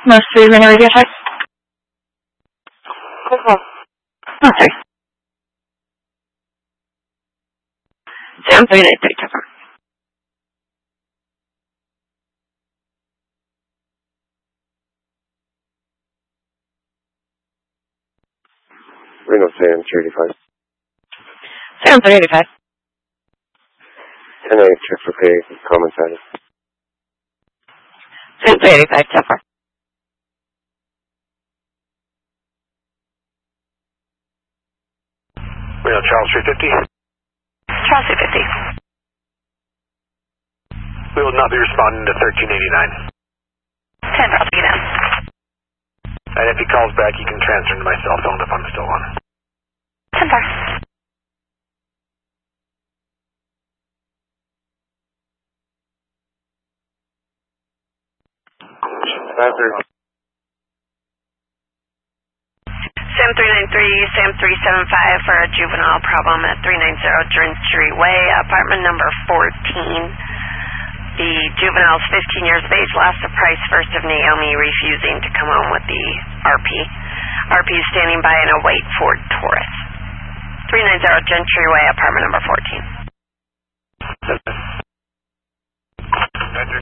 Most food and radio check. Okay. Sam 393, Tupper. Reno Sam 385. Sam 385. 10-8, check for pay, common status. Sam 385, Tupper. Reno Charles 350. Charles 350. We will not be responding to 1389. 10, I'll take it down. And if he calls back, you can transfer to my cell phone if I'm still on. 10, bar. Sam 393, Sam 375 for a juvenile problem at 390 Gentry Way, apartment number 14. The juvenile is 15 years of age, lost the price first of Naomi, refusing to come home with the RP. RP is standing by in a white Ford Taurus. 390 Gentry Way, apartment number 14.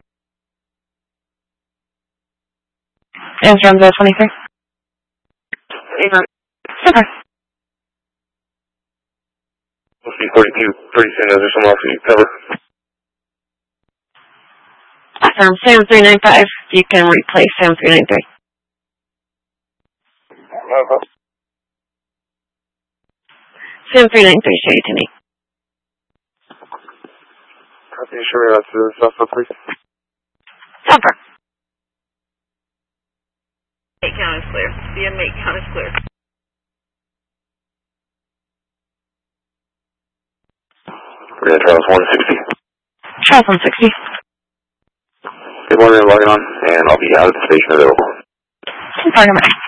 Answer on the 23. Super. We'll see 42 pretty soon. Is there some off you cover? Awesome. Sam 395. You can replace Sam 393. Sam 393, show you to me. Copy, show me out to the south, please. Super. Count is clear. The inmate count is clear. We're at Charles 160. Charles 160. Good morning, logging on, and I'll be out of the station available. Program.